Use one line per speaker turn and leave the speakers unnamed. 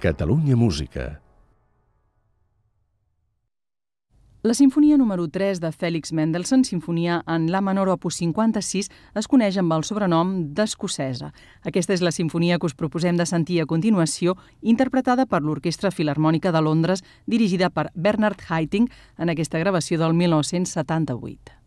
Catalunya Música.
La Simfonia número 3 de Félix Mendelssohn, Sinfonia en La menor opus 56, es coneix amb el sobrenom d'Escocesa. Aquesta és la sinfonia que us proposem de sentir a continuació, interpretada per l'Orquestra Filharmònica de Londres, dirigida per Bernard Haitink en aquesta gravació del 1978.